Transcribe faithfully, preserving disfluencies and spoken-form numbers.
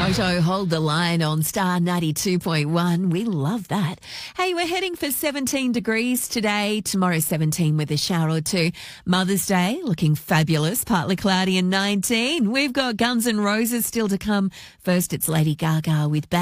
Toto, Hold the Line on Star ninety-two point one. We love that. Hey, we're heading for seventeen degrees today. Tomorrow seventeen with a shower or two. Mother's Day looking fabulous, partly cloudy and nineteen. We've got Guns N' Roses still to come. First, it's Lady Gaga with Bad.